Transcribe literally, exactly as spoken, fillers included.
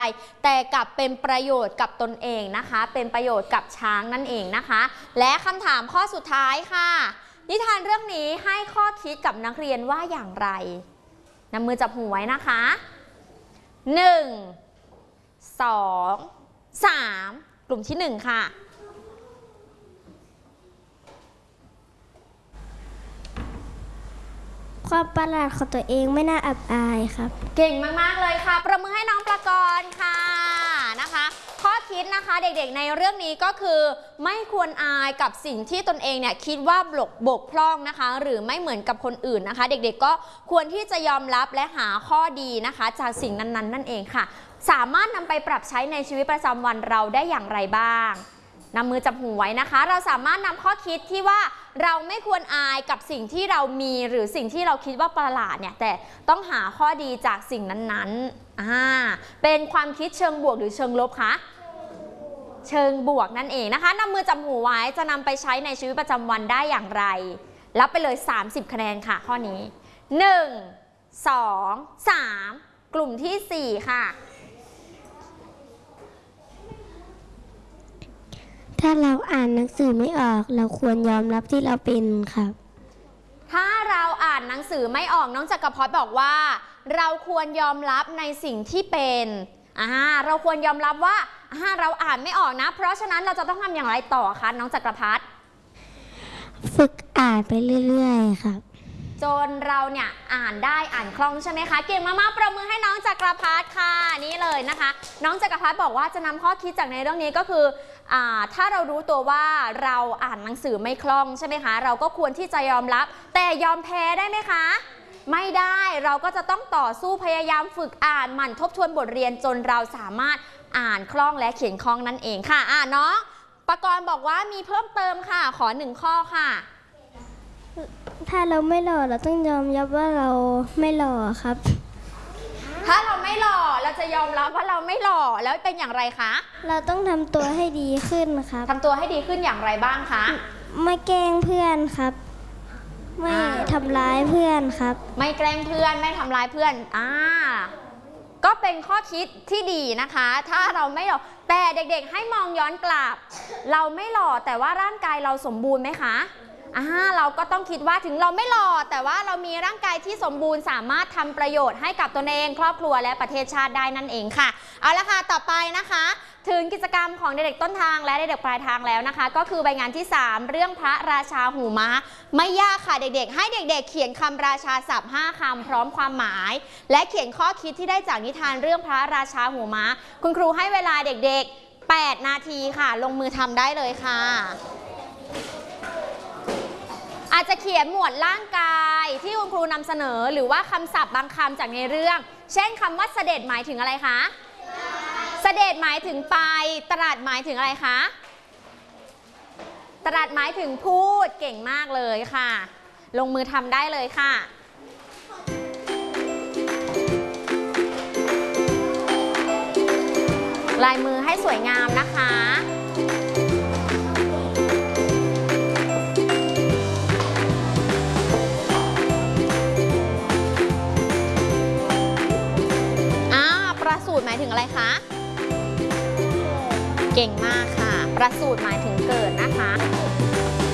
แต่กลับเป็นประโยชน์กับตนเองนะคะเป็นประโยชน์กับช้างนั่นเองนะคะและคำถามข้อสุดท้ายค่ะนิทานเรื่องนี้ให้ข้อคิดกับนักเรียนว่าอย่างไรนำมือจับหูไว้นะคะหนึ่ง สอง สามกลุ่มที่หนึ่งค่ะความประหลาดของตัวเองไม่น่าอับอายครับเก่งมากๆเลยค่ะประมือให้น้องประกรณ์ค่ะนะคะข้อคิดนะคะเด็กๆในเรื่องนี้ก็คือไม่ควรอายกับสิ่งที่ตนเองเนี่ยคิดว่าบกบกพร่องนะคะหรือไม่เหมือนกับคนอื่นนะคะเด็กๆก็ควรที่จะยอมรับและหาข้อดีนะคะจากสิ่งนั้นๆนั่นเองค่ะสามารถนำไปปรับใช้ในชีวิตประจำวันเราได้อย่างไรบ้างนำมือจับหูไว้นะคะเราสามารถนำข้อคิดที่ว่าเราไม่ควรอายกับสิ่งที่เรามีหรือสิ่งที่เราคิดว่าประหลาดเนี่ยแต่ต้องหาข้อดีจากสิ่งนั้นๆอ่าเป็นความคิดเชิงบวกหรือเชิงลบคะเชิงบวกนั่นเองนะคะนำมือจับหูไว้จะนำไปใช้ในชีวิตประจำวันได้อย่างไรรับไปเลยสามสิบคะแนนค่ะข้อนี้หนึ่ง สอง สามกลุ่มที่สี่ค่ะถ้าเราอ่านหนังสือไม่ออกเราควรยอมรับที่เราเป็นครับถ้าเราอ่านหนังสือไม่ออกน้องจักรพรรดิบอกว่าเราควรยอมรับในสิ่งที่เป็นอ่าเราควรยอมรับว่าอ่าเราอ่านไม่ออกนะเพราะฉะนั้นเราจะต้องทำอย่างไรต่อคะน้องจักรพรรดิฝึกอ่านไปเรื่อยๆครับจนเราเนี่ยอ่านได้อ่านคล่องใช่ไหมคะเก่งมากๆประมือให้น้องจักรพรรดิค่ะนี่เลยนะคะน้องจักรพรรดิบอกว่าจะนำข้อคิดจากในเรื่องนี้ก็คืออ่าถ้าเรารู้ตัวว่าเราอ่านหนังสือไม่คล่องใช่ไหมคะเราก็ควรที่จะยอมรับแต่ยอมแพ้ได้ไหมคะไม่ได้เราก็จะต้องต่อสู้พยายามฝึกอ่านหมั่นทบทวนบทเรียนจนเราสามารถอ่านคล่องและเขียนคล่องนั่นเองค่ะอ่าน้องปกรณ์บอกว่ามีเพิ่มเติมค่ะขอหนึ่งข้อค่ะถ้าเราไม่หล่อเราต้องยอมรับว่าเราไม่หล่อครับถ้าเราไม่หล่อเราจะยอมรับว่าเราไม่หล่อแล้วเป็นอย่างไรคะเราต้องทำตัวให้ดีขึ้นครับทำตัวให้ดีขึ้นอย่างไรบ้างคะไม่แกล้งเพื่อนครับไม่ทำร้ายเพื่อนครับไม่แกล้งเพื่อนไม่ทำร้ายเพื่อนอ่าก็เป็นข้อคิดที่ดีนะคะถ้าเราไม่หล่อแต่เด็กๆให้มองย้อนกลับเราไม่หล่อแต่ว่าร่างกายเราสมบูรณ์ไหมคะอ่าเราก็ต้องคิดว่าถึงเราไม่หล่อแต่ว่าเรามีร่างกายที่สมบูรณ์สามารถทำประโยชน์ให้กับตนเองครอบครัวและประเทศชาติได้นั่นเองค่ะเอาละค่ะต่อไปนะคะถึงกิจกรรมของเด็กๆต้นทางและเด็กๆปลายทางแล้วนะคะก็คือใบงานที่สามเรื่องพระราชาหูม้าไม่ยากค่ะเด็กๆให้เด็กๆเขียนคำราชาศัพท์ห้าคำพร้อมความหมายและเขียนข้อคิดที่ได้จากนิทานเรื่องพระราชาหูม้าคุณครูให้เวลาเด็กๆแปดนาทีค่ะลงมือทำได้เลยค่ะอาจจะเขียนหมวดร่างกายที่คุณครูนำเสนอหรือว่าคำศัพท์บางคำจากในเรื่องเช่นคำว่าเสด็จหมายถึงอะไรคะเสด็จหมายถึงไปตรัสหมายถึงอะไรคะตรัสหมายถึงพูดเก่งมากเลยค่ะลงมือทำได้เลยค่ะลายมือให้สวยงามนะคะประสูติหมายถึงอะไรคะเก่งมากค่ะประสูติหมายถึงเกิดนะคะ